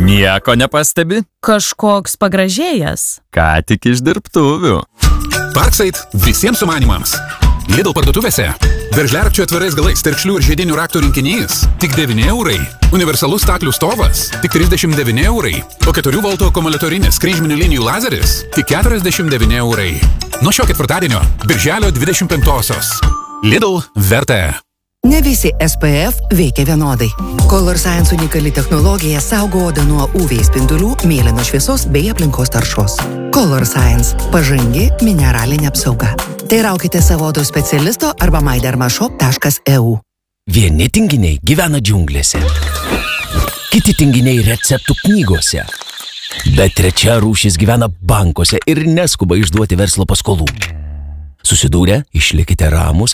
Nieko nepastebi? Kažkoks pagražėjęs. Ką tik iš dirbtuvių. Parkside visiems sumanimams. Lidl parduotuvėse. Veržliarakčių atvirais galais, terkšlių ir žiedinių raktų rinkinys. Tik 9 eurai. Universalus staklių stovas. Tik 39 eurai. O 4 voltų akumuliatorinis kryžminių linijų lazeris. Tik 49 eurai. Nuo šio ketvirtadienio, birželio 25-osios. Lidl verta. Ne visi SPF veikia vienodai. Color Science unikali technologija saugo odą nuo UV spindulių, mėlynos šviesos bei aplinkos taršos. Color Science – pažangi mineralinė apsauga. Teiraukite savo odos specialisto arba mydermashop.eu. Vieni tinginiai gyvena džiunglėse. Kiti tinginiai receptų knygose. Bet trečia rūšis gyvena bankuose ir neskuba išduoti verslo paskolų. Susidūrę, išlikite ramus